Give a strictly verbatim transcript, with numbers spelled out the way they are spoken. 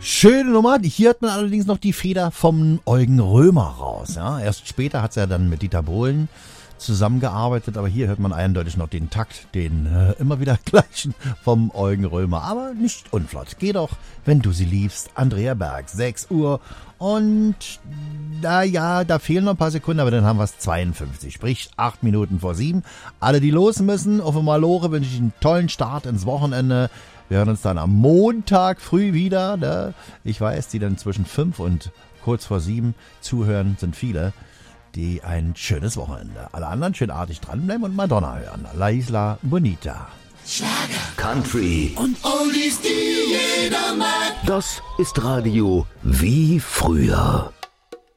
Schöne Nummer. Hier hört man allerdings noch die Feder vom Eugen Römer raus. Ja, erst später hat er dann mit Dieter Bohlen zusammengearbeitet, aber hier hört man eindeutig noch den Takt, den äh, immer wieder gleichen vom Eugen Römer, aber nicht unflott. Geh doch, wenn du sie liebst. Andrea Berg, sechs Uhr und naja, da fehlen noch ein paar Sekunden, aber dann haben wir es zweiundfünfzig, sprich acht Minuten vor sieben. Alle, die los müssen, auf dem Malore wünsche ich einen tollen Start ins Wochenende. Wir hören uns dann am Montag früh wieder. Ne? Ich weiß, die dann zwischen fünf und kurz vor sieben zuhören, sind viele. Die ein schönes Wochenende. Alle anderen schön artig dranbleiben und Madonna hören. La Isla Bonita. Schlager, Country und Oldies, die jeder mag. Das ist Radio wie früher.